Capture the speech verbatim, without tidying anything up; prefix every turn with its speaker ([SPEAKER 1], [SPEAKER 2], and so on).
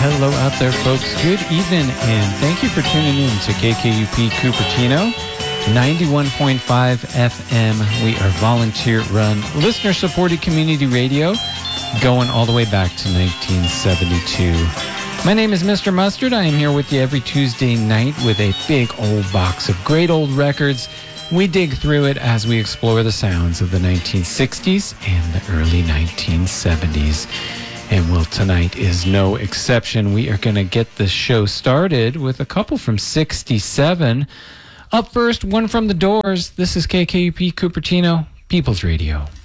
[SPEAKER 1] hello out there, folks. Good evening, and thank you for tuning in to K K U P Cupertino, ninety-one point five F M. We are volunteer-run, listener-supported community radio, going all the way back to nineteen seventy-two. My name is Mister Mustard. I am here with you every Tuesday night with a big old box of great old records. We dig through it as we explore the sounds of the nineteen sixties and the early nineteen seventies. And well, tonight is no exception. We are going to get the show started with a couple from sixty-seven. Up first, one from the Doors. This is K K U P Cupertino, People's Radio.